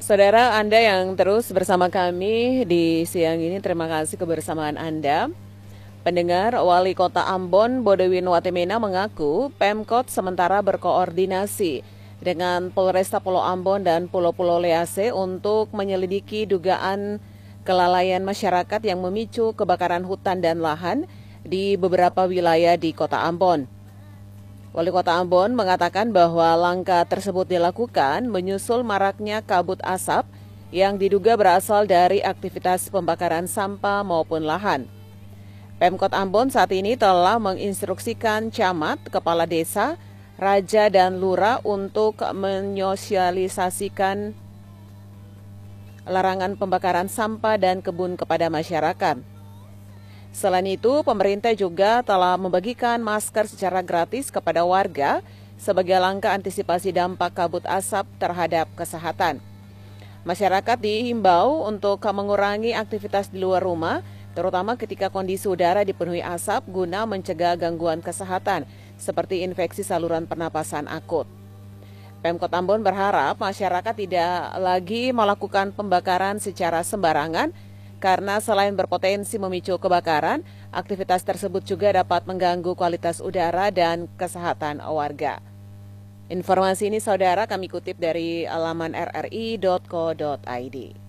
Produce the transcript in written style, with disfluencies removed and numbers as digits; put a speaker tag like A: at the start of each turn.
A: Saudara Anda yang terus bersama kami di siang ini, terima kasih kebersamaan Anda. Pendengar, Wali Kota Ambon, Bodewin Watimena mengaku Pemkot sementara berkoordinasi dengan Polresta Pulau Ambon dan Pulau-Pulau Lease untuk menyelidiki dugaan kelalaian masyarakat yang memicu kebakaran hutan dan lahan di beberapa wilayah di Kota Ambon. Wali Kota Ambon mengatakan bahwa langkah tersebut dilakukan menyusul maraknya kabut asap yang diduga berasal dari aktivitas pembakaran sampah maupun lahan. Pemkot Ambon saat ini telah menginstruksikan camat, kepala desa, raja dan lurah untuk menyosialisasikan larangan pembakaran sampah dan kebun kepada masyarakat. Selain itu, pemerintah juga telah membagikan masker secara gratis kepada warga sebagai langkah antisipasi dampak kabut asap terhadap kesehatan. Masyarakat dihimbau untuk mengurangi aktivitas di luar rumah, terutama ketika kondisi udara dipenuhi asap guna mencegah gangguan kesehatan seperti infeksi saluran pernapasan akut. Pemkot Ambon berharap masyarakat tidak lagi melakukan pembakaran secara sembarangan, karena selain berpotensi memicu kebakaran, aktivitas tersebut juga dapat mengganggu kualitas udara dan kesehatan warga. Informasi ini saudara kami kutip dari laman rri.co.id.